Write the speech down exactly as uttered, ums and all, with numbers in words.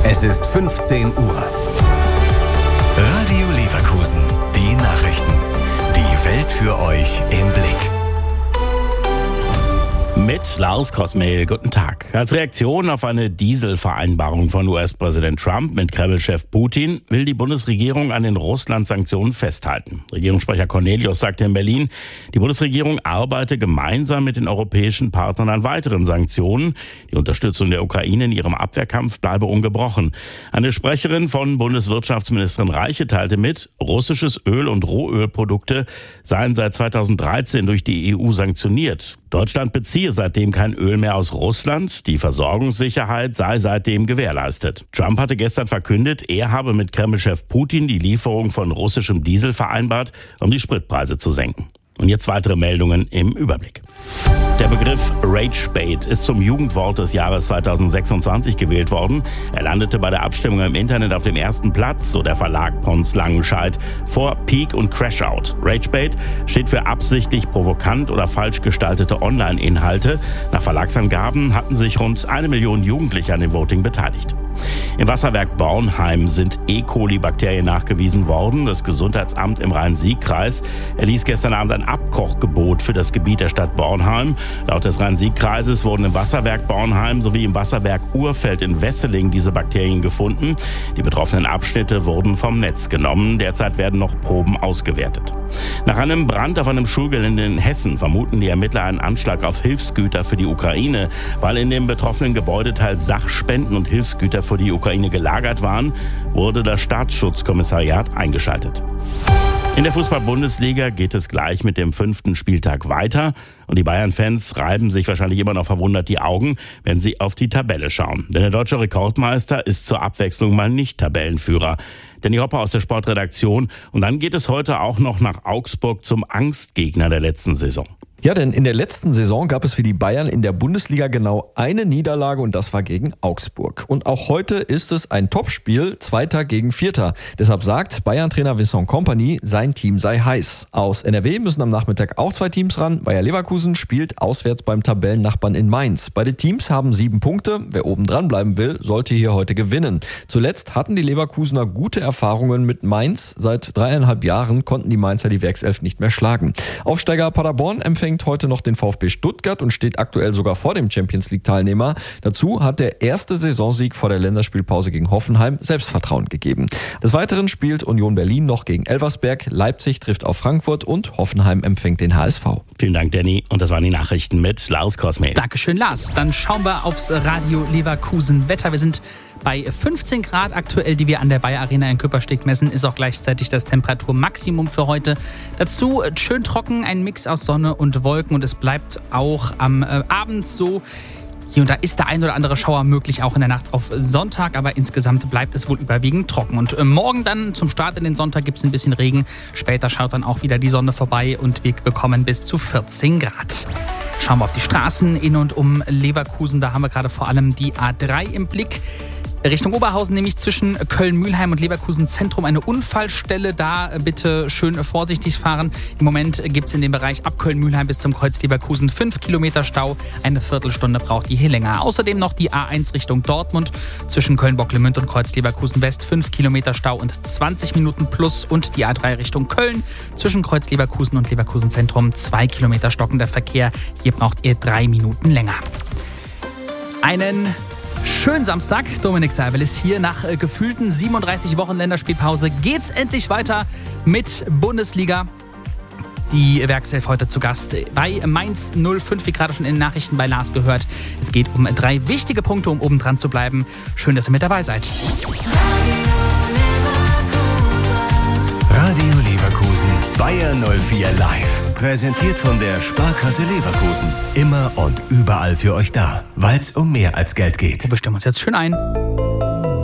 Es ist fünfzehn Uhr. Radio Leverkusen. Die Nachrichten. Die Welt für euch im Blick. Mit Lars Kosmehl, guten Tag. Als Reaktion auf eine Dieselvereinbarung von U S-Präsident Trump mit Kreml-Chef Putin will die Bundesregierung an den Russland-Sanktionen festhalten. Regierungssprecher Cornelius sagte in Berlin, die Bundesregierung arbeite gemeinsam mit den europäischen Partnern an weiteren Sanktionen. Die Unterstützung der Ukraine in ihrem Abwehrkampf bleibe ungebrochen. Eine Sprecherin von Bundeswirtschaftsministerin Reiche teilte mit, russisches Öl und Rohölprodukte seien seit zweitausenddreizehn durch die E U sanktioniert. Deutschland beziehe seitdem kein Öl mehr aus Russland. Die Versorgungssicherheit sei seitdem gewährleistet. Trump hatte gestern verkündet, er habe mit Kreml-Chef Putin die Lieferung von russischem Diesel vereinbart, um die Spritpreise zu senken. Und jetzt weitere Meldungen im Überblick. Der Begriff Ragebait ist zum Jugendwort des Jahres zweitausendsechsundzwanzig gewählt worden. Er landete bei der Abstimmung im Internet auf dem ersten Platz, so der Verlag Pons Langenscheidt, vor Peak und Crashout. Ragebait steht für absichtlich provokant oder falsch gestaltete Online-Inhalte. Nach Verlagsangaben hatten sich rund eine Million Jugendliche an dem Voting beteiligt. Im Wasserwerk Bornheim sind E. coli-Bakterien nachgewiesen worden. Das Gesundheitsamt im Rhein-Sieg-Kreis erließ gestern Abend ein Abkochgebot für das Gebiet der Stadt Bornheim. Laut des Rhein-Sieg-Kreises wurden im Wasserwerk Bornheim sowie im Wasserwerk Urfeld in Wesseling diese Bakterien gefunden. Die betroffenen Abschnitte wurden vom Netz genommen. Derzeit werden noch Proben ausgewertet. Nach einem Brand auf einem Schulgelände in Hessen vermuten die Ermittler einen Anschlag auf Hilfsgüter für die Ukraine. Weil in dem betroffenen Gebäudeteil Sachspenden und Hilfsgüter für die Ukraine gelagert waren, wurde das Staatsschutzkommissariat eingeschaltet. In der Fußball-Bundesliga geht es gleich mit dem fünften Spieltag weiter. Und die Bayern-Fans reiben sich wahrscheinlich immer noch verwundert die Augen, wenn sie auf die Tabelle schauen. Denn der deutsche Rekordmeister ist zur Abwechslung mal nicht Tabellenführer. Danny Hopper aus der Sportredaktion. Und dann geht es heute auch noch nach Augsburg zum Angstgegner der letzten Saison. Ja, denn in der letzten Saison gab es für die Bayern in der Bundesliga genau eine Niederlage und das war gegen Augsburg. Und auch heute ist es ein Topspiel, Zweiter gegen Vierter. Deshalb sagt Bayern-Trainer Vincent Kompany, sein Team sei heiß. Aus N R W müssen am Nachmittag auch zwei Teams ran. Bayer Leverkusen spielt auswärts beim Tabellennachbarn in Mainz. Beide Teams haben sieben Punkte. Wer oben dran bleiben will, sollte hier heute gewinnen. Zuletzt hatten die Leverkusener gute Erfahrungen mit Mainz. Seit dreieinhalb Jahren konnten die Mainzer die Werkself nicht mehr schlagen. Aufsteiger Paderborn empfängt heute noch den VfB Stuttgart und steht aktuell sogar vor dem Champions-League-Teilnehmer. Dazu hat der erste Saisonsieg vor der Länderspielpause gegen Hoffenheim Selbstvertrauen gegeben. Des Weiteren spielt Union Berlin noch gegen Elversberg, Leipzig trifft auf Frankfurt und Hoffenheim empfängt den H S V. Vielen Dank, Danny. Und das waren die Nachrichten mit Lars Kosmehl. Dankeschön, Lars. Dann schauen wir aufs Radio Leverkusen Wetter. Wir sind bei fünfzehn Grad aktuell, die wir an der Bayer Arena in Küppersteg messen, ist auch gleichzeitig das Temperaturmaximum für heute. Dazu schön trocken, ein Mix aus Sonne und Wolken und es bleibt auch am äh, Abend so. Hier und da ist der ein oder andere Schauer möglich, auch in der Nacht auf Sonntag, aber insgesamt bleibt es wohl überwiegend trocken. Und äh, morgen dann zum Start in den Sonntag gibt es ein bisschen Regen. Später schaut dann auch wieder die Sonne vorbei und wir bekommen bis zu vierzehn Grad. Schauen wir auf die Straßen in und um Leverkusen. Da haben wir gerade vor allem die A drei im Blick. Richtung Oberhausen, nämlich zwischen Köln-Mühlheim und Leverkusen Zentrum eine Unfallstelle. Da bitte schön vorsichtig fahren. Im Moment gibt es in dem Bereich ab Köln-Mühlheim bis zum Kreuz Leverkusen fünf Kilometer Stau. Eine Viertelstunde braucht die hier länger. Außerdem noch die A eins Richtung Dortmund zwischen Köln-Bocklemünd und Kreuz Leverkusen West fünf Kilometer Stau und zwanzig Minuten plus. Und die A drei Richtung Köln zwischen Kreuz Leverkusen und Leverkusen Zentrum zwei Kilometer stockender Verkehr. Hier braucht ihr drei Minuten länger. Einen schönen Samstag, Dominik Seibel ist hier. Nach äh, gefühlten siebenunddreißig Wochen Länderspielpause geht's endlich weiter mit Bundesliga. Die Werkself heute zu Gast bei Mainz null fünf, wie gerade schon in den Nachrichten bei Lars gehört. Es geht um drei wichtige Punkte, um oben dran zu bleiben. Schön, dass ihr mit dabei seid. Radio Leverkusen, Bayer null vier live. Präsentiert von der Sparkasse Leverkusen. Immer und überall für euch da, weil es um mehr als Geld geht. Wir stimmen uns jetzt schön ein.